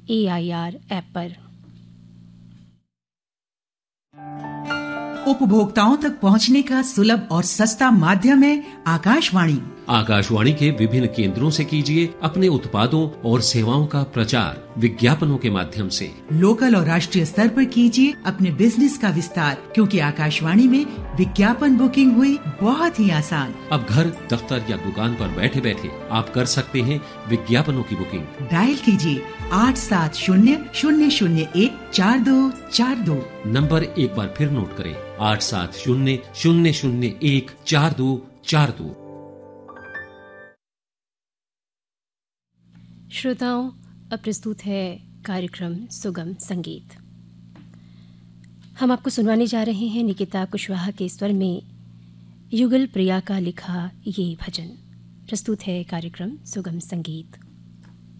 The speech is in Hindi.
AIR ऐप पर। उपभोक्ताओं तक पहुंचने का सुलभ और सस्ता माध्यम है आकाशवाणी। आकाशवाणी के विभिन्न केंद्रों से कीजिए अपने उत्पादों और सेवाओं का प्रचार विज्ञापनों के माध्यम से। लोकल और राष्ट्रीय स्तर पर कीजिए अपने बिजनेस का विस्तार, क्योंकि आकाशवाणी में विज्ञापन बुकिंग हुई बहुत ही आसान। अब घर, दफ्तर या दुकान पर बैठे बैठे आप कर सकते हैं विज्ञापनों की बुकिंग। डायल कीजिए 8700014242। नंबर एक बार फिर नोट करें, 8700014242। श्रोताओं, अब प्रस्तुत है कार्यक्रम सुगम संगीत। हम आपको सुनवाने जा रहे हैं निकिता कुशवाहा के स्वर में युगल प्रिया का लिखा ये भजन। प्रस्तुत है कार्यक्रम सुगम संगीत।